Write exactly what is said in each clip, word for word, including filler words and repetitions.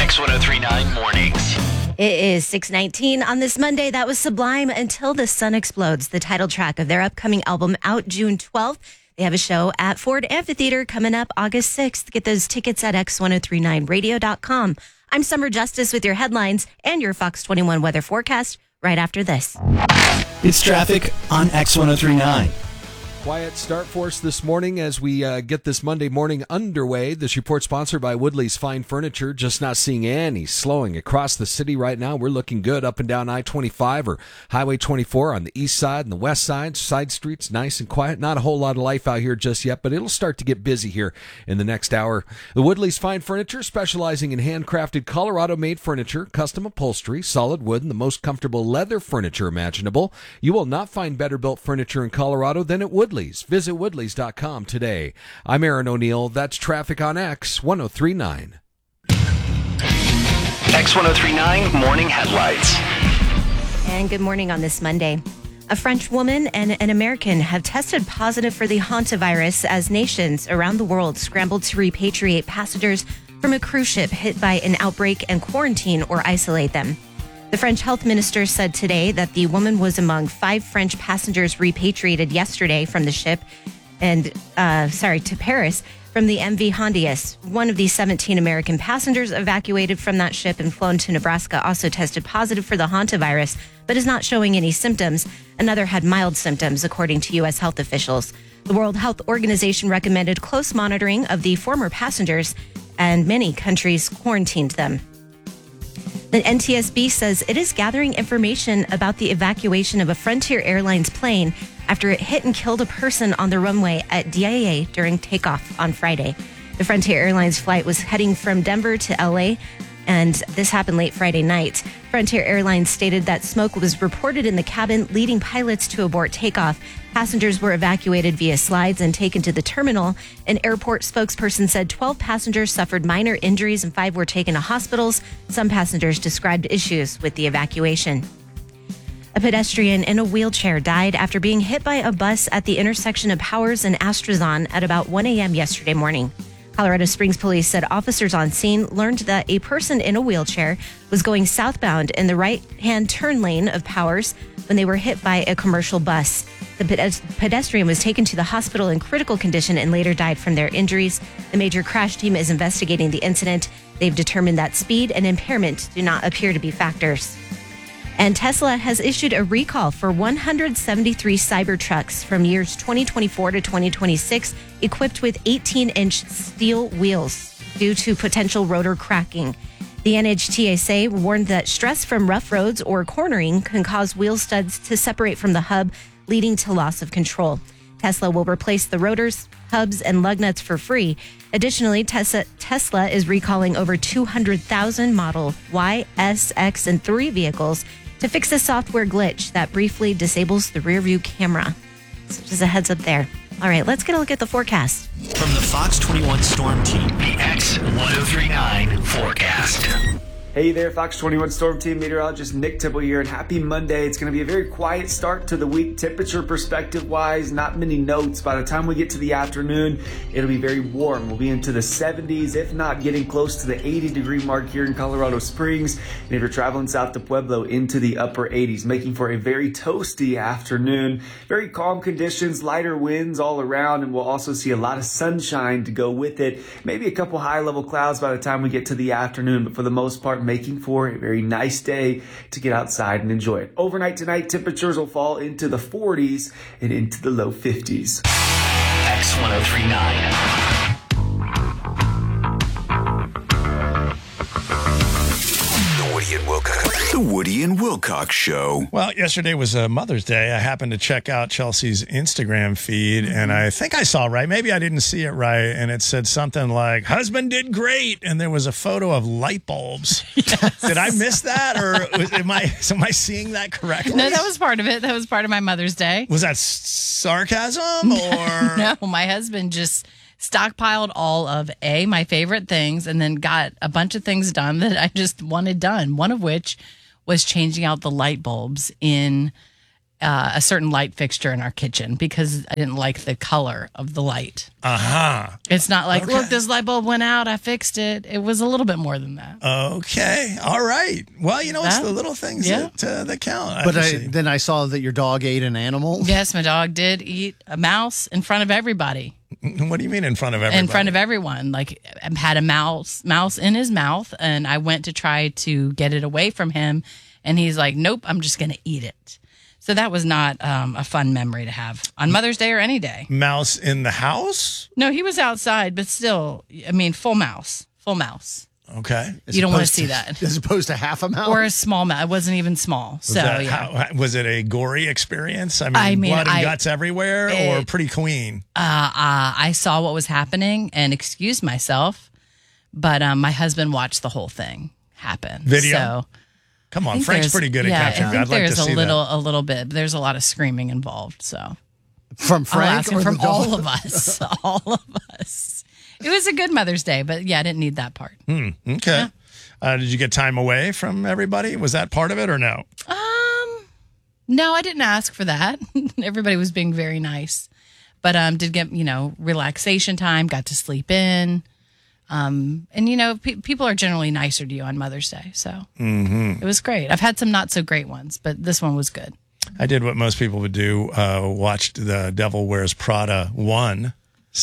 X ten thirty-nine Mornings. It is six nineteen on this Monday. That was Sublime, Until the Sun Explodes, the title track of their upcoming album out June twelfth. They have a show at Ford Amphitheater coming up August sixth. Get those tickets at X ten thirty-nine radio dot com. I'm Summer Justice with your headlines and your Fox twenty-one weather forecast right after this. It's traffic on X ten thirty-nine. Quiet start for us this morning as we uh, get this Monday morning underway. This report sponsored by Woodley's Fine Furniture. Just not seeing any slowing across the city right now. We're looking good up and down I twenty-five or Highway twenty-four on the east side and the west side. Side streets nice and quiet. Not a whole lot of life out here just yet, but it'll start to get busy here in the next hour. The Woodley's Fine Furniture, specializing in handcrafted Colorado-made furniture, custom upholstery, solid wood, and the most comfortable leather furniture imaginable. You will not find better built furniture in Colorado than at Woodley's. Visit woodleys dot com today. I'm Aaron O'Neill. That's traffic on X ten thirty-nine. X ten thirty-nine Morning Headlights. And good morning on this Monday. A French woman and an American have tested positive for the hantavirus as nations around the world scramble to repatriate passengers from a cruise ship hit by an outbreak and quarantine or isolate them. The French health minister said today that the woman was among five French passengers repatriated yesterday from the ship and, uh, sorry, to Paris from the M V Hondius. One of the seventeen American passengers evacuated from that ship and flown to Nebraska also tested positive for the hantavirus, but is not showing any symptoms. Another had mild symptoms, according to U S health officials. The World Health Organization recommended close monitoring of the former passengers, and many countries quarantined them. The N T S B says it is gathering information about the evacuation of a Frontier Airlines plane after it hit and killed a person on the runway at D I A during takeoff on Friday. The Frontier Airlines flight was heading from Denver to L A, and this happened late Friday night. Frontier Airlines stated that smoke was reported in the cabin, leading pilots to abort takeoff. Passengers were evacuated via slides and taken to the terminal. An airport spokesperson said twelve passengers suffered minor injuries and five were taken to hospitals. Some passengers described issues with the evacuation. A pedestrian in a wheelchair died after being hit by a bus at the intersection of Powers and Astrazon at about one a.m. yesterday morning. Colorado Springs police said officers on scene learned that a person in a wheelchair was going southbound in the right-hand turn lane of Powers when they were hit by a commercial bus. The pedestrian was taken to the hospital in critical condition and later died from their injuries. The major crash team is investigating the incident. They've determined that speed and impairment do not appear to be factors. And Tesla has issued a recall for one hundred seventy-three Cybertrucks from years twenty twenty-four to twenty twenty-six, equipped with eighteen-inch steel wheels due to potential rotor cracking. The N H T S A warned that stress from rough roads or cornering can cause wheel studs to separate from the hub, leading to loss of control. Tesla will replace the rotors, hubs, and lug nuts for free. Additionally, Tesla, Tesla is recalling over two hundred thousand Model Y, S, X, and three vehicles to fix a software glitch that briefly disables the rear view camera. So just a heads up there. All right, let's get a look at the forecast. From the Fox twenty-one Storm Team, The X ten thirty-nine Forecast. Hey there, Fox twenty-one Storm Team meteorologist Nick Tibble here, and happy Monday. It's going to be a very quiet start to the week, temperature perspective-wise, not many notes. By the time we get to the afternoon, it'll be very warm. We'll be into the seventies, if not getting close to the eighty-degree mark here in Colorado Springs. And if you're traveling south to Pueblo, into the upper eighties, making for a very toasty afternoon. Very calm conditions, lighter winds all around, and we'll also see a lot of sunshine to go with it. Maybe a couple high-level clouds by the time we get to the afternoon, but for the most part, making for a very nice day to get outside and enjoy it. Overnight tonight, temperatures will fall into the forties and into the low fifties. X ten thirty-nine. The Woody and Wilcox, the Woody and Wilcox Show. Well, yesterday was uh, Mother's Day. I happened to check out Chelsea's Instagram feed, mm-hmm. and I think I saw right. Maybe I didn't see it right, and it said something like, husband did great, and there was a photo of light bulbs. Yes. Did I miss that, or was, am, I, am I seeing that correctly? No, that was part of it. That was part of my Mother's Day. Was that s- sarcasm, or? No, my husband just stockpiled all of A, my favorite things, and then got a bunch of things done that I just wanted done. One of which was changing out the light bulbs in uh, a certain light fixture in our kitchen because I didn't like the color of the light. Uh-huh. It's not like, Okay. look, this light bulb went out, I fixed it. It was a little bit more than that. Okay. All right. Well, you know, it's That- the little things yeah. that, uh, that count. But can I, see. then I saw that your dog ate an animal. Yes, my dog did eat a mouse in front of everybody. What do you mean in front of everybody? In front of everyone. Like, I had a mouse mouse in his mouth, and I went to try to get it away from him, and he's like, nope, I'm just going to eat it. So that was not um, a fun memory to have on Mother's Day or any day. Mouse in the house? No, he was outside, but still, I mean, full mouse, full mouse. Okay. As You don't want to opposed see that. As opposed to half a mouse. Or a small mouse. It wasn't even small. Was, So, that yeah. how, was it a gory experience? I mean, I mean, blood and I- guts everywhere or it- pretty clean? Uh, uh, I saw what was happening and excused myself, but um, my husband watched the whole thing happen. Video? So Come I on, think Frank's there's- pretty good at yeah, capturing I that. think I'd like there's to see a little, that. a little bit. There's a lot of screaming involved. So From I'll Frank ask him or from the dog? all of us, all of us. It was a good Mother's Day, but yeah, I didn't need that part. Hmm, okay. Uh, did you get time away from everybody? Was that part of it or no? Um, no, I didn't ask for that. Everybody was being very nice, but um, did get you know relaxation time. Got to sleep in. Um, and you know, pe- people are generally nicer to you on Mother's Day, so Mm-hmm. it was great. I've had some not so great ones, but this one was good. I did what most people would do, uh, watched The Devil Wears Prada one.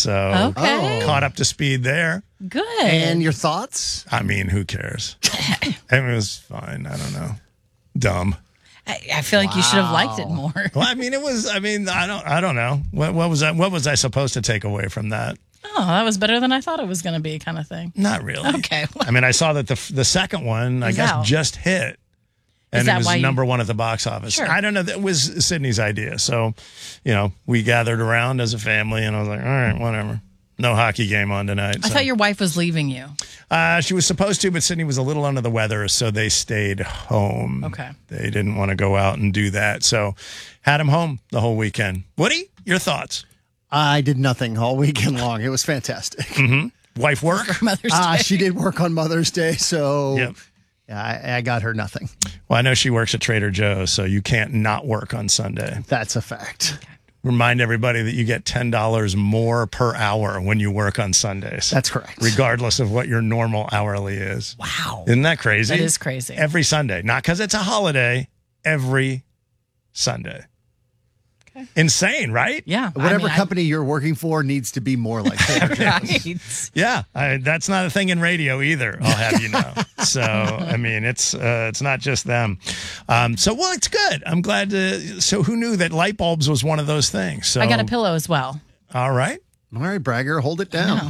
So Okay. caught up to speed there. Good. And your thoughts? I mean, who cares? It was fine. I don't know. Dumb. I, I feel like you should have liked it more. Well, I mean, it was. I mean, I don't. I don't know. What, what was that? What was I supposed to take away from that? Oh, that was better than I thought it was going to be, kind of thing. Not really. Okay. I mean, I saw that the the second one, I Is guess, out. just hit, and Is it that was why you- number one at the box office. Sure. I don't know. That was Sydney's idea. So, you know, we gathered around as a family, and I was like, all right, whatever. No hockey game on tonight. I so. thought your wife was leaving you. Uh, she was supposed to, but Sydney was a little under the weather, so they stayed home. Okay. They didn't want to go out and do that, so had him home the whole weekend. Woody, your thoughts? I did nothing all weekend long. It was fantastic. Mm-hmm. Wife work? Mother's Ah, Day. she did work on Mother's Day, so Yep. yeah, I, I got her nothing. Well, I know she works at Trader Joe's, so you can't not work on Sunday. That's a fact. Remind everybody that you get ten dollars more per hour when you work on Sundays. That's correct. Regardless of what your normal hourly is. Wow. Isn't that crazy? That is crazy. Every Sunday. Not because it's a holiday, every Sunday. Okay. Insane, right? Yeah. I Whatever mean, I- company you're working for needs to be more like Trader Joe's. Right. Yeah, I, that's not a thing in radio either. I'll have you know. So I mean, it's uh, it's not just them. Um, so well, it's good. I'm glad to. So who knew that light bulbs was one of those things? So I got a pillow as well. All right. All right, bragger, hold it down.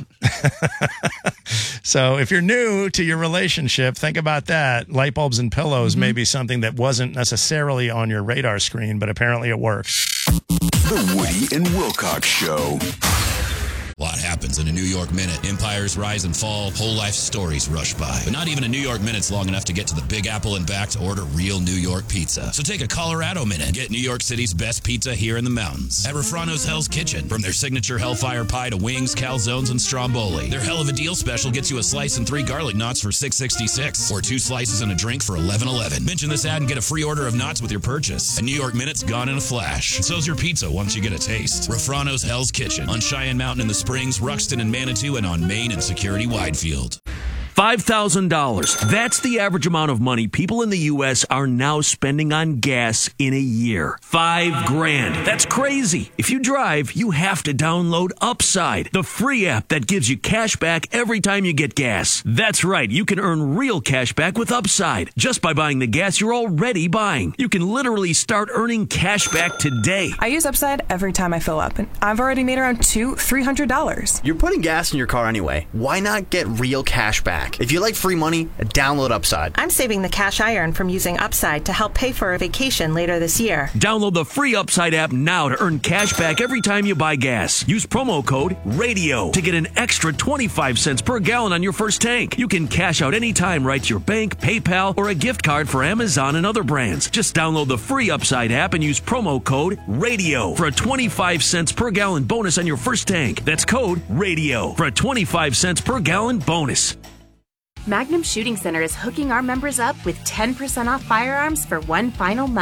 So if you're new to your relationship, think about that. Light bulbs and pillows may be something that wasn't necessarily on your radar screen, but apparently it works. The Woody and Wilcox Show. A lot happens in a New York minute. Empires rise and fall, whole life stories rush by. But not even a New York minute's long enough to get to the Big Apple and back to order real New York pizza. So take a Colorado minute. Get New York City's best pizza here in the mountains. At Refrano's Hell's Kitchen. From their signature Hellfire Pie to wings, calzones, and stromboli. Their Hell of a Deal special gets you a slice and three garlic knots for six sixty-six, or two slices and a drink for eleven eleven. Mention this ad and get a free order of knots with your purchase. A New York minute's gone in a flash. And so's your pizza once you get a taste. Refrano's Hell's Kitchen on Cheyenne Mountain in the Springs, Ruxton and Manitou, and on Main and Security Widefield. five thousand dollars. That's the average amount of money people in the U S are now spending on gas in a year. Five grand. That's crazy. If you drive, you have to download Upside, the free app that gives you cash back every time you get gas. That's right. You can earn real cash back with Upside just by buying the gas you're already buying. You can literally start earning cash back today. I use Upside every time I fill up, and I've already made around two, three hundred dollars. You're putting gas in your car anyway. Why not get real cash back? If you like free money, download Upside. I'm saving the cash I earn from using Upside to help pay for a vacation later this year. Download the free Upside app now to earn cash back every time you buy gas. Use promo code RADIO to get an extra twenty-five cents per gallon on your first tank. You can cash out anytime right to your bank, PayPal, or a gift card for Amazon and other brands. Just download the free Upside app and use promo code RADIO for a twenty-five cents per gallon bonus on your first tank. That's code RADIO for a twenty-five cents per gallon bonus. Magnum Shooting Center is hooking our members up with ten percent off firearms for one final month.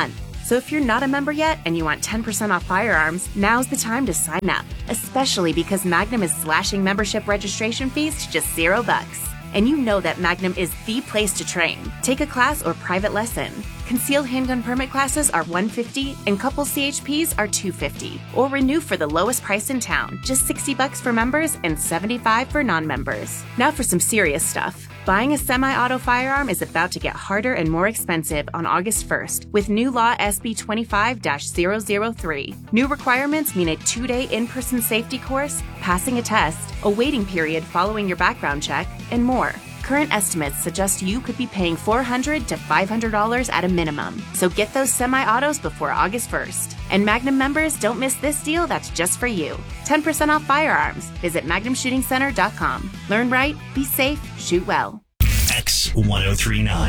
So if you're not a member yet and you want ten percent off firearms, now's the time to sign up, especially because Magnum is slashing membership registration fees to just zero bucks. And you know that Magnum is the place to train. Take a class or private lesson. Concealed handgun permit classes are one hundred fifty dollars and couple C H Ps are two hundred fifty dollars. Or renew for the lowest price in town, just sixty bucks for members and seventy-five dollars for non-members. Now for some serious stuff. Buying a semi-auto firearm is about to get harder and more expensive on August first with new law S B twenty-five dash zero zero three. New requirements mean a two-day in-person safety course, passing a test, a waiting period following your background check, and more. Current estimates suggest you could be paying four hundred dollars to five hundred dollars at a minimum. So get those semi-autos before August first. And Magnum members, don't miss this deal that's just for you. ten percent off firearms. Visit magnum shooting center dot com. Learn right, be safe, shoot well. X ten thirty-nine.